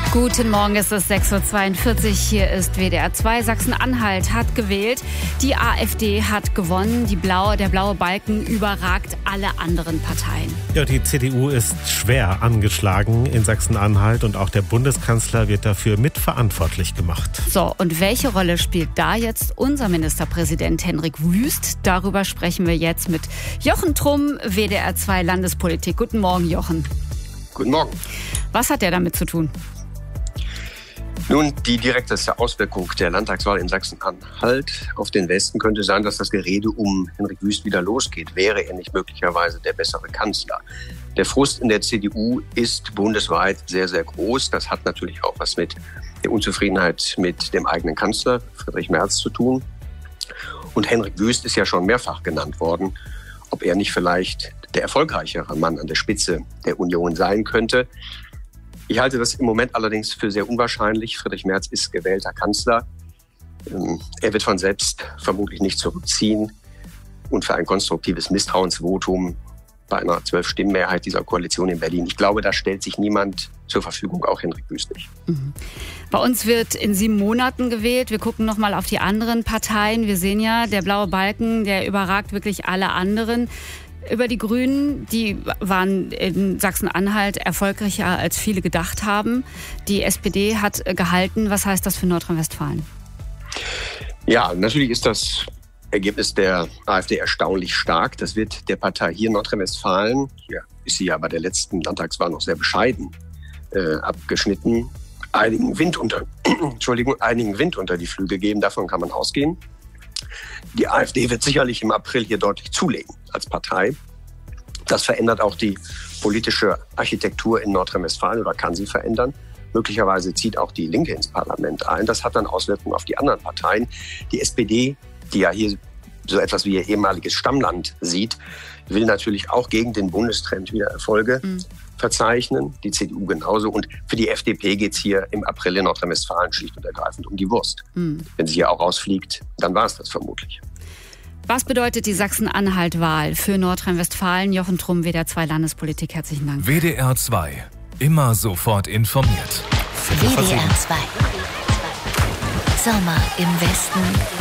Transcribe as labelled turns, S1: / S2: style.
S1: Guten Morgen, es ist 6.42 Uhr. Hier ist WDR 2. Sachsen-Anhalt hat gewählt. Die AfD hat gewonnen. Der blaue Balken überragt alle anderen Parteien.
S2: Ja, die CDU ist schwer angeschlagen in Sachsen-Anhalt und auch der Bundeskanzler wird dafür mitverantwortlich gemacht.
S1: So, und welche Rolle spielt da jetzt unser Ministerpräsident Henrik Wüst? Darüber sprechen wir jetzt mit Jochen Trumm, WDR 2 Landespolitik. Guten Morgen, Jochen.
S3: Guten Morgen.
S1: Was hat der damit zu tun?
S3: Nun, die direkteste Auswirkung der Landtagswahl in Sachsen-Anhalt auf den Westen könnte sein, dass das Gerede um Henrik Wüst wieder losgeht. Wäre er nicht möglicherweise der bessere Kanzler? Der Frust in der CDU ist bundesweit sehr, sehr groß. Das hat natürlich auch was mit der Unzufriedenheit mit dem eigenen Kanzler, Friedrich Merz, zu tun. Und Henrik Wüst ist ja schon mehrfach genannt worden, ob er nicht vielleicht der erfolgreichere Mann an der Spitze der Union sein könnte. Ich halte das im Moment allerdings für sehr unwahrscheinlich. Friedrich Merz ist gewählter Kanzler. Er wird von selbst vermutlich nicht zurückziehen. Und für ein konstruktives Misstrauensvotum bei einer 12-Stimmen-Mehrheit dieser Koalition in Berlin, ich glaube, da stellt sich niemand zur Verfügung, auch Henrik Wüst nicht.
S1: Bei uns wird in 7 Monaten gewählt. Wir gucken noch mal auf die anderen Parteien. Wir sehen ja, der blaue Balken, der überragt wirklich alle anderen. Über die Grünen, die waren in Sachsen-Anhalt erfolgreicher, als viele gedacht haben. Die SPD hat gehalten. Was heißt das für Nordrhein-Westfalen?
S3: Ja, natürlich ist das Ergebnis der AfD erstaunlich stark. Das wird der Partei hier in Nordrhein-Westfalen, hier ist sie ja bei der letzten Landtagswahl noch sehr bescheiden abgeschnitten, einigen Wind unter die Flügel geben. Davon kann man ausgehen. Die AfD wird sicherlich im April hier deutlich zulegen als Partei. Das verändert auch die politische Architektur in Nordrhein-Westfalen oder kann sie verändern. Möglicherweise zieht auch die Linke ins Parlament ein. Das hat dann Auswirkungen auf die anderen Parteien. Die SPD, die ja hier so etwas wie ihr ehemaliges Stammland sieht, will natürlich auch gegen den Bundestrend wieder Erfolge verzeichnen. Die CDU genauso. Und für die FDP geht es hier im April in Nordrhein-Westfalen schlicht und ergreifend um die Wurst. Wenn sie hier auch rausfliegt, dann war es das vermutlich.
S1: Was bedeutet die Sachsen-Anhalt-Wahl für Nordrhein-Westfalen? Jochen Trumm, WDR 2 Landespolitik. Herzlichen Dank.
S4: WDR 2. Immer sofort informiert.
S5: WDR 2. Sommer im Westen.